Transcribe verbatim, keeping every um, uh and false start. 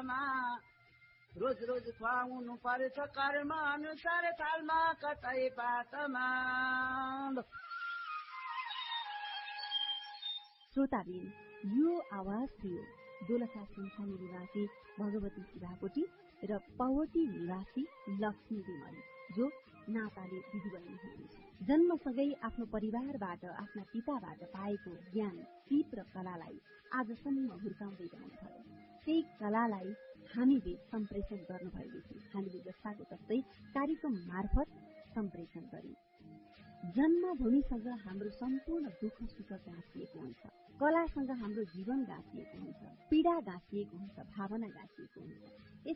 पातमा रोज रोज खुवाउनु पर्छ कर्म अनुसार थालमा कतै पातमा। श्रोताबिन, यो आवाज थियो दोलखा सुनखानी निवासी भगवती शिवाकोटी र पवर्टी निवासी लक्ष्मी विमल, जो नाताले दिदीबहिनी हुनुहुन्छ। जन्मसँगै आफ्नो परिवारबाट आफ्ना पिताबाट पाएको ज्ञान, सिप र कलालाई आजसम्म हुर्काउँदै जानुभयो। त्यही कलालाई हामीले सम्प्रेषण गर्नुभएको थियो। हामीले जस्ताको तस्तै कार्यक्रम मार्फत सम्प्रेषण गर्यौं। जन्मभूमिसँग हाम्रो सम्पूर्ण दुःख सुख गाँसिएको हुन्छ, कलासँग हाम्रो जीवन गाँसिएको हुन्छ, पीडा गाँसिएको हुन्छ, भावना गाँसिएको हुन्छ।